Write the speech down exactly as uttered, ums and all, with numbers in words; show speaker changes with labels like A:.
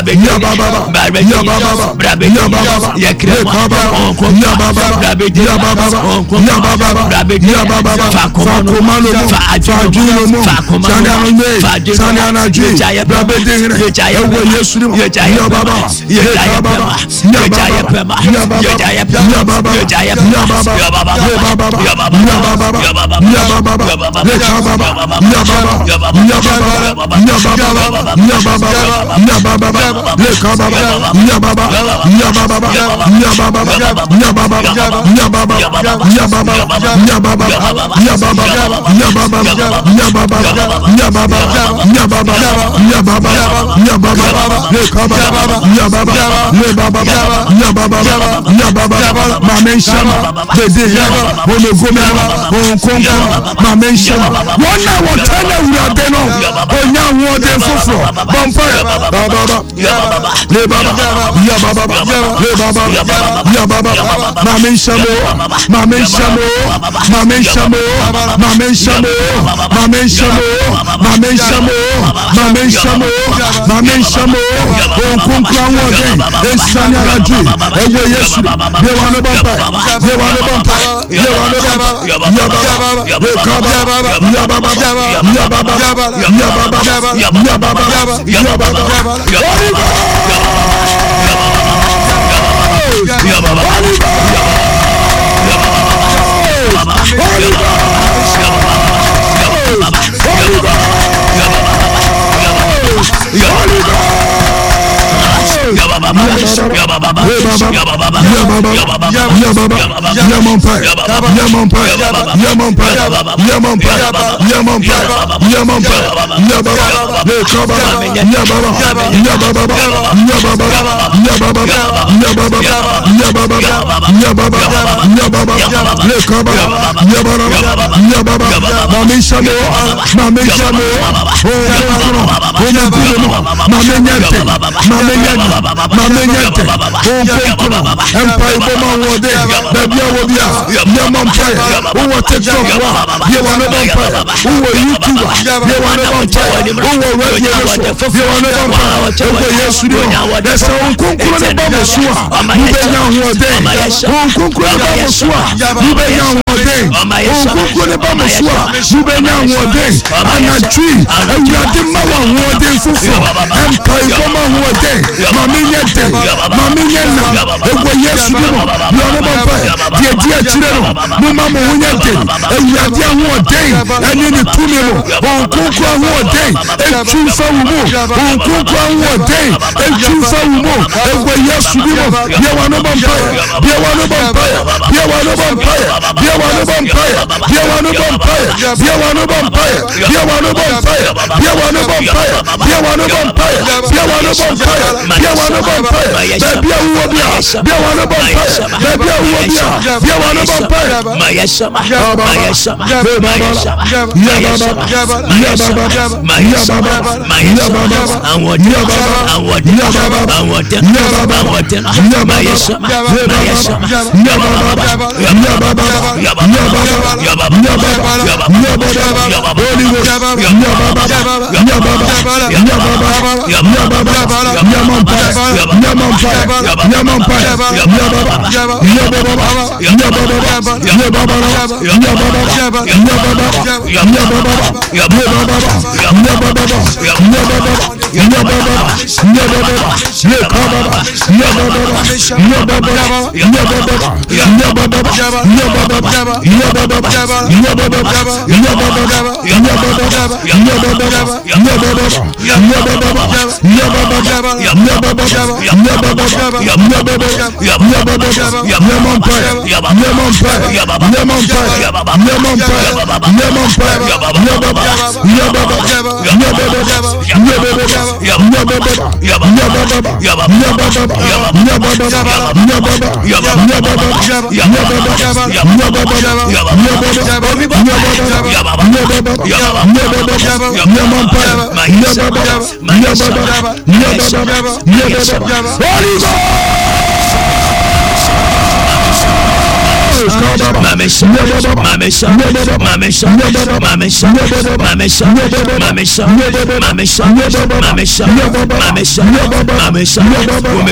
A: Yababa, Yababa, Yababa, Yakreba, Yababa, Yababa, Yababa, Yababa, Fakomano, Fajuno, Sanana, Sanana G, Rabedin, Yesu, Yababa, Yababa, Yababa, Yababa, Mamen Shamo, Mamen Shamo, Mamen Shamo, Mamen Shamo, Mamen Shamo, Mamen Shamo, Mamen Shamo, Mamen Shamo, on conclave again, and Sanaraji, and Yesu, they want to bump, they want to bump, they want to bump, Yababa, Yababa, Yababa, Yababa, Yababa, Yababa, Mamenyete, Onkokuna, Empire Boma Wode, Babia Wobia, Yamampire, who will take off, you want a vampire, who will YouTuber, you want a vampire, who will radio, you want a vampire, over yesterday, that's how Onkokuna Bamasua, Mubena Wode, Onkokuna Bamasua, Mubena Wode, Onkokuna Bamasua, Mubena Wode, and a tree, and you are the Mawa Wode Fufu, Empire Boma Wode, Maminyete, Maminyana, Ewa Yesu Dimo, Yone Bampa, Dia Dia Chireno, Muma Munyete, Ewa Dia Wode, Eni ni Tunemo, Onkunkwa Wode, Echufa Umo, Onkunkwa Wode, Echufa Umo, Ewa Yesu Dimo, Yewane Bampa, Yewane Bampa, Yewane Bampa, Yewane Bampa, Yewane Bampa, Yewane Bampa, Yewane Bampa, Yewane Bampa, Yewane Bampa, Yewane Bampa, Yewane Bampa, Baby Wobia, Yewane Bampa, Baby Wobia, Yewane Bampa, Mayashama, Mayashama, Mayashama, Yababa, Yababa, Mayashama, Mayashama, and what Yababa, and what Yababa, and what Yababa, and what Mayashama, Mayashama, Yababa, Yababa, Yababa, Yababa, Yababa, Holy Ghost, Yababa, Yababa, Yababa, Yababa, Yamampire, Yamampire, Yamampire, Yababa, Yababa, Yababa, Yababa,
B: Mamesha, Mamesha, Mamesha, Mamesha, Mamesha, Mamesha, Mamesha, Mamesha, Mamesha, Mamesha,